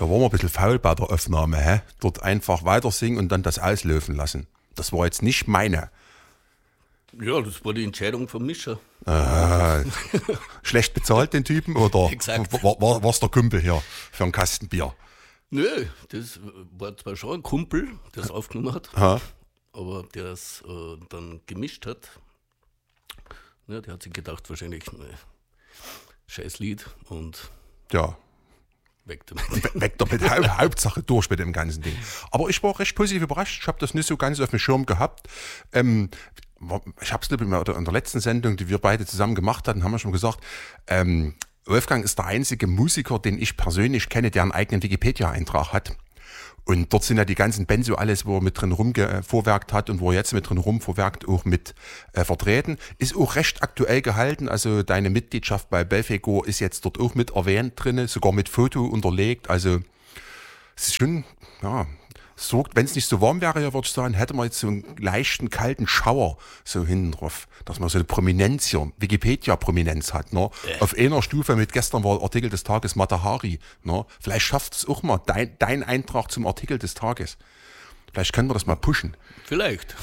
Da waren wir ein bisschen faul bei der Aufnahme. Hä? Dort einfach weiter singen und dann das auslaufen lassen. Das war jetzt nicht meine. Ja, das war die Entscheidung vom Mischer. Schlecht bezahlt den Typen oder Exakt. war's der Kumpel hier für einen Kasten Bier? Nö, das war zwar schon ein Kumpel, der es aufgenommen hat, Ha? aber der es dann gemischt hat. Ja, der hat sich gedacht, wahrscheinlich, scheiß Lied und Ja, weg damit. weg damit. Hauptsache durch mit dem ganzen Ding. Aber ich war recht positiv überrascht. Ich habe das nicht so ganz auf dem Schirm gehabt. Ich habe es in der letzten Sendung, die wir beide zusammen gemacht hatten, haben wir schon gesagt, Wolfgang ist der einzige Musiker, den ich persönlich kenne, der einen eigenen Wikipedia-Eintrag hat. Und dort sind ja die ganzen Bands so alles, wo er mit drin rumvorwerkt hat und wo er jetzt mit drin rumvorwerkt, auch mit vertreten. Ist auch recht aktuell gehalten, also deine Mitgliedschaft bei Belfego ist jetzt dort auch mit erwähnt drin, sogar mit Foto unterlegt. Also es ist schon, ja, sorgt, wenn es nicht so warm wäre, ja, würde ich sagen, hätte man jetzt so einen leichten, kalten Schauer so hinten drauf, dass man so eine Prominenz hier, Wikipedia-Prominenz hat, ne? Auf einer Stufe mit gestern war Artikel des Tages Matahari, ne? Vielleicht schafft es auch mal dein Eintrag zum Artikel des Tages. Vielleicht können wir das mal pushen. Vielleicht.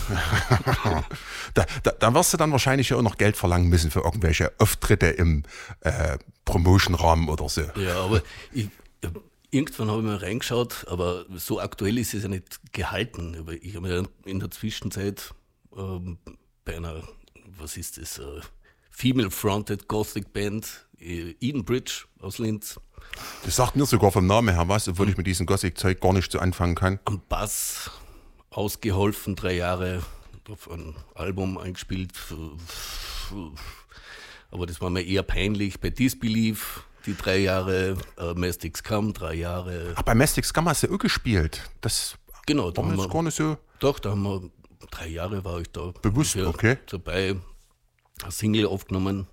Da wirst du dann wahrscheinlich ja auch noch Geld verlangen müssen für irgendwelche Auftritte im Promotion-Rahmen oder so. Ja, aber irgendwann habe ich mal reingeschaut, aber so aktuell ist es ja nicht gehalten. Aber ich habe ja in der Zwischenzeit bei einer, was ist das, Female-Fronted Gothic Band, Edenbridge aus Linz, Das sagt mir sogar vom Namen her was, obwohl ich mit diesem Gothic-Zeug gar nicht so anfangen kann. am Bass ausgeholfen, 3 Jahre auf ein Album eingespielt. Aber das war mir eher peinlich. Bei Disbelief die 3 Jahre, Mastic Scum 3 Jahre. Ach, bei Mastic Scum hast du auch gespielt. Das Genau, da war mir haben jetzt wir, gar nicht so doch, da haben wir 3 Jahre war ich da. bewusst, Ja, okay. dabei, eine Single aufgenommen.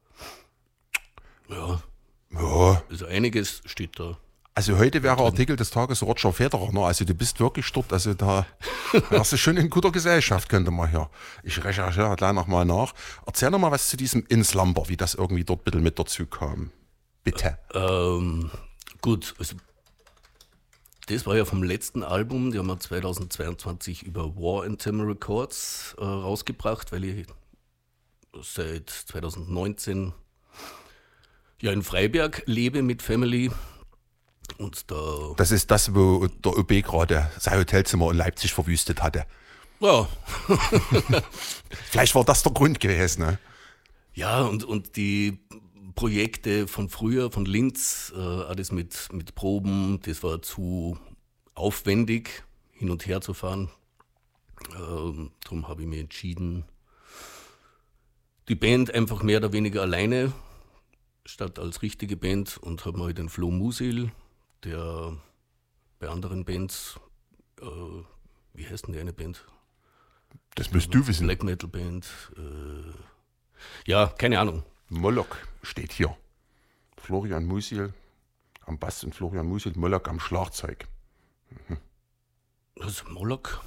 Ja, Ja, also einiges steht da. also heute wäre Artikel des Tages Roger Federer, ne? Also du bist wirklich dort, also da wärst du schon in guter Gesellschaft, könnte man hier. Ich recherchiere gleich nochmal nach. Erzähl noch mal was zu diesem Inslumber, wie das irgendwie dort ein bisschen mit dazu kam. Bitte. Gut, also das war ja vom letzten Album, die haben wir 2022 über War Anthem Records rausgebracht, weil ich seit 2019 ja in Freiberg lebe mit Family. Und da, Das ist das, wo der ÖB gerade sein Hotelzimmer in Leipzig verwüstet hatte. ja, Vielleicht war das der Grund gewesen, ne? ja und die Projekte von früher, von Linz, alles mit Proben, das war zu aufwendig, hin und her zu fahren. Darum habe ich mich entschieden, die Band einfach mehr oder weniger alleine statt als richtige Band und habe mal den Flo Musil, der bei anderen Bands, wie heißt denn die eine Band? Das musst du wissen. Black Metal Band, ja, keine Ahnung. Moloch steht hier. Florian Musil am Bass und Florian Musil, Moloch am Schlagzeug. Das ist Moloch.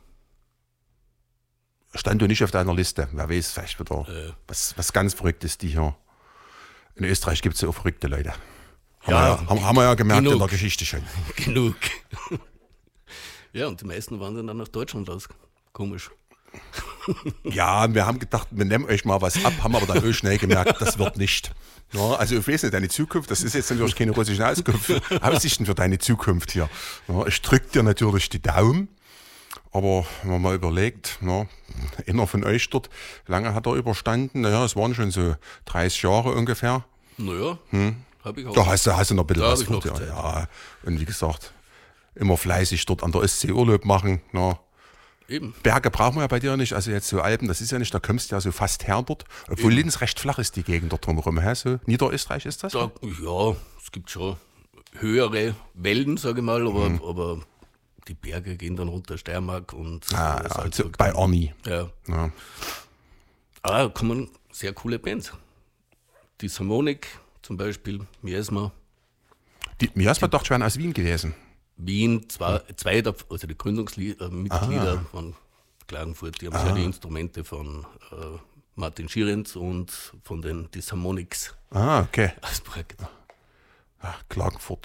Stand du nicht auf deiner Liste. Wer weiß, vielleicht wieder was ganz Verrücktes, die hier. In Österreich gibt es ja auch verrückte Leute. Haben wir ja gemerkt genug. in der Geschichte schon. Genug. Ja, und die meisten wandern dann nach Deutschland aus. Komisch. Ja, wir haben gedacht, wir nehmen euch mal was ab, haben aber dann auch schnell gemerkt, das wird nicht. Ja, also ich weiß nicht, deine Zukunft, das ist jetzt natürlich keine russische Aussichten für deine Zukunft hier. Ja, ich drücke dir natürlich die Daumen, aber wenn man mal überlegt, ja, einer von euch dort, wie lange hat er überstanden? Naja, es waren schon so 30 Jahre ungefähr. Naja, habe ich auch. Da hast du noch ein bisschen Da was hab ich noch vor dir. Zeit. Ja, und wie gesagt, immer fleißig dort an der Ostsee Urlaub machen. Ja. Eben. Berge brauchen wir ja bei dir nicht, also jetzt so Alpen, das ist ja nicht, da kommst du ja so fast her dort. Obwohl Linz recht flach ist, die Gegend dort drumherum. Hä? So Niederösterreich ist das? Da, ja, es gibt schon höhere Wellen, sage ich mal, aber die Berge gehen dann runter, Steiermark und Also Salzburg bei dann. Arni. Ja. Ja. Aber da kommen sehr coole Bands. Die Harmonic zum Beispiel, Miasma, Die Miasma dachte ich wären aus Wien gewesen. Wien, zwei also die Gründungsmitglieder von Klagenfurt, die haben ja die Instrumente von Martin Schierenz und von den Disharmonics Okay. als Projekt. Ach, Klagenfurt.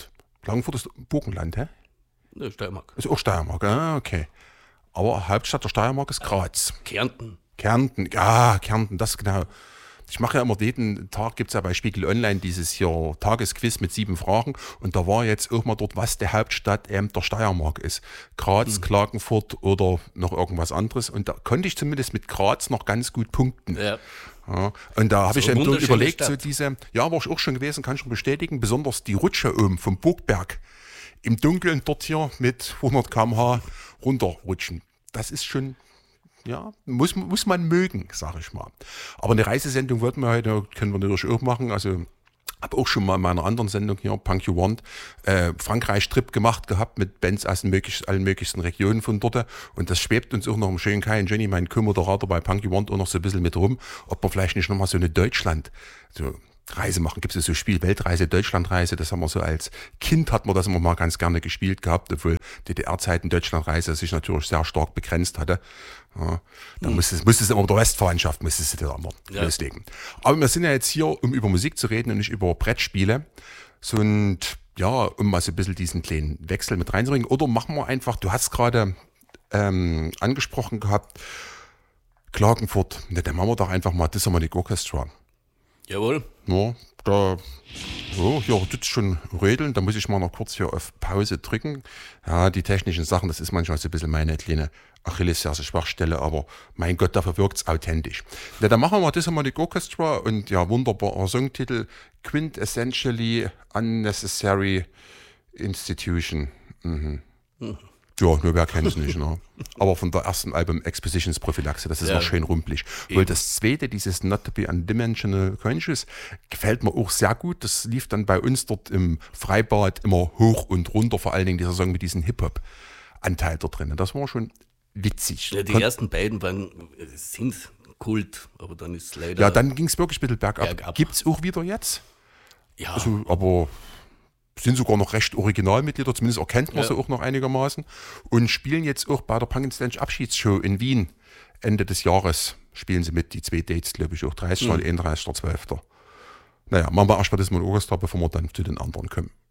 Klagenfurt ist Burgenland, hä? Ne, Steiermark. Ist auch Steiermark, okay. Aber Hauptstadt der Steiermark ist Graz. Kärnten. Kärnten, ja, Kärnten, das genau. Ich mache ja immer jeden Tag, gibt es ja bei Spiegel Online dieses hier Tagesquiz mit 7 Fragen und da war jetzt auch mal dort, was die Hauptstadt der Steiermark ist. Graz, Klagenfurt oder noch irgendwas anderes und da konnte ich zumindest mit Graz noch ganz gut punkten. Ja. Ja, und da habe ich dann wunderschöne überlegt, Stadt. so diese, ja, war ich auch schon gewesen, kann ich schon bestätigen, besonders die Rutsche oben vom Burgberg im Dunkeln dort hier mit 100 km/h runterrutschen. Das ist schon, ja, muss man mögen, sage ich mal. Aber eine Reisesendung wollten wir heute, können wir natürlich auch machen. Also habe auch schon mal in meiner anderen Sendung hier, Punk You Want, Frankreich-Trip gemacht gehabt mit Bands aus allen möglichsten Regionen von dort. Und das schwebt uns auch noch im schönen Kai und Jenny, mein Co-Moderator bei Punk You Want, auch noch so ein bisschen mit rum, ob wir vielleicht nicht nochmal so eine Reise machen. Gibt es so Spiel, Weltreise, Deutschlandreise, das haben wir so als Kind, hat man das immer mal ganz gerne gespielt gehabt, obwohl DDR-Zeiten Deutschlandreise sich natürlich sehr stark begrenzt hatte. Ja, dann musste es immer mit der Westverwandtschaft, musste es da immer loslegen. Aber wir sind ja jetzt hier, um über Musik zu reden und nicht über Brettspiele. So und ja, um mal so ein bisschen diesen kleinen Wechsel mit reinzubringen. Oder machen wir einfach, du hast gerade angesprochen gehabt, Klagenfurt, ne, dann machen wir doch einfach mal Disharmonic Orchestra. Jawohl. Ja, da, so, hier tut's schon rödeln, da muss ich mal noch kurz hier auf Pause drücken. Ja, die technischen Sachen, das ist manchmal so ein bisschen meine kleine Achillesferse Schwachstelle, aber mein Gott, dafür wirkt's authentisch. Ja, dann machen wir mal Disharmonic Orchestra und ja, wunderbarer Songtitel, Quintessentially Unnecessary Institution. Ja, nur wer kennt es nicht, ne? Aber von der ersten Album Expositions Prophylaxe, das ist noch schön rumpelig. Weil das zweite, dieses Not to be Undimensional Conscious, gefällt mir auch sehr gut. Das lief dann bei uns dort im Freibad immer hoch und runter, vor allen Dingen dieser Song mit diesem Hip-Hop-Anteil da drin. Das war schon witzig. Ja, die ersten beiden sind Kult, aber dann ist leider... Ja, dann ging es wirklich ein bisschen bergab. Gibt es auch wieder jetzt? Ja. Also, aber... sind sogar noch recht Originalmitglieder, zumindest erkennt man sie auch noch einigermaßen und spielen jetzt auch bei der Punk & Stench Abschiedsshow in Wien Ende des Jahres. Spielen sie mit, die 2 Dates, glaube ich, auch 30. und 31.12. Naja, machen wir erstmal das mal Orchester, bevor wir dann zu den anderen kommen.